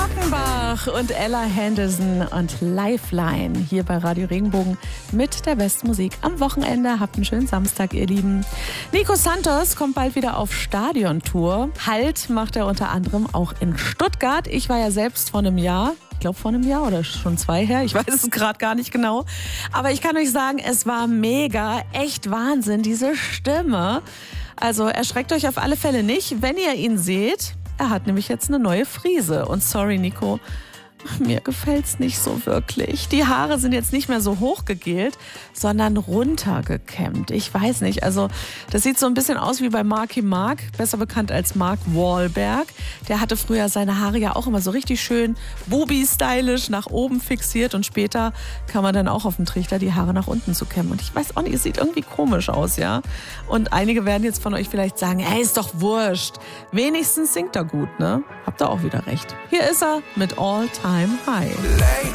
Glockenbach und Ella Henderson und Lifeline hier bei Radio Regenbogen mit der besten Musik am Wochenende. Habt einen schönen Samstag, ihr Lieben. Nico Santos kommt bald wieder auf Stadiontour. Halt macht er unter anderem auch in Stuttgart. Ich war ja selbst vor einem Jahr. Ich glaube vor einem Jahr oder schon 2 her. Ich weiß es gerade gar nicht genau. Aber ich kann euch sagen, es war mega. Echt Wahnsinn, diese Stimme. Also erschreckt euch auf alle Fälle nicht, wenn ihr ihn seht. Er hat nämlich jetzt eine neue Frise. Und sorry, Nico, mir gefällt's nicht so wirklich. Die Haare sind jetzt nicht mehr so hochgegelt, sondern runtergekämmt. Ich weiß nicht, also das sieht so ein bisschen aus wie bei Marky Mark, besser bekannt als Mark Wahlberg. Der hatte früher seine Haare ja auch immer so richtig schön Bubi-stylisch nach oben fixiert und später kam man dann auch auf den Trichter, die Haare nach unten zu kämmen. Und ich weiß auch nicht, es sieht irgendwie komisch aus, ja. Und einige werden jetzt von euch vielleicht sagen, hey, ist doch wurscht. Wenigstens singt er gut, ne? Habt ihr auch wieder recht. Hier ist er mit All Time High.